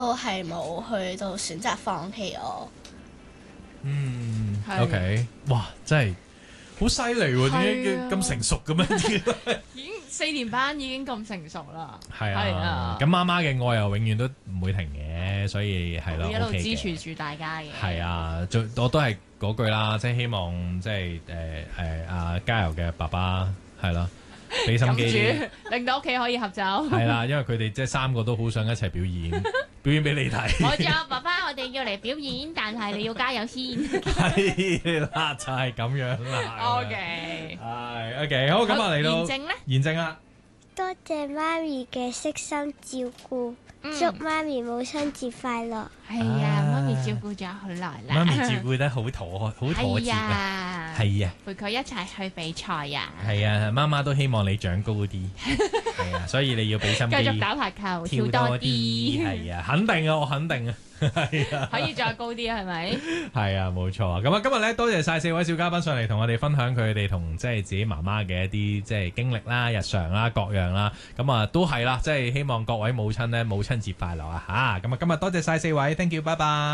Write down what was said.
我係冇去到選擇放棄我。 OK， 哇，真係好犀利喎！點解咁成熟嘅咩？ 已經4年班已經咁成熟啦。 係啊，咁媽媽嘅愛又永遠都唔會停嘅，所以係咯， 一路 OK 支持嘅。 住大家嘅。 係啊，我都係嗰句啦，即係希望即係加油嘅爸爸係咯，俾心機， 撳住，令到屋企可以合奏。 係啦，因為佢哋即係3個都好想一齊表演，表演俾你睇。 我仲有爸爸，我哋要嚟表演，但係你要加油先。 係啦，就係咁樣啦。 OK， 係 OK，好，咁啊嚟到驗證咧， 驗證啦。 多謝媽咪嘅悉心照顧，祝媽咪母親節快樂。 係啊，媽咪照顧咗好耐啦。 媽咪照顧得好妥帖啊，係啊， 陪佢一齊去比賽啊， 係啊，媽媽都希望你長高啲，係啊，所以你要俾心機， 繼續打排球，跳多啲， 係啊，肯定啊，我肯定啊。係啊， 可以再高啲係咪？ 係啊，冇錯啊。咁啊，今日咧多謝晒4位小嘉賓上嚟同我哋分享佢哋同即係自己媽媽嘅一啲即係經歷啦、日常啦、各樣啦。咁啊，都係啦，即係希望各位母親咧母親節快樂啊！嚇，咁啊，今日多謝晒4位，thank you，拜拜。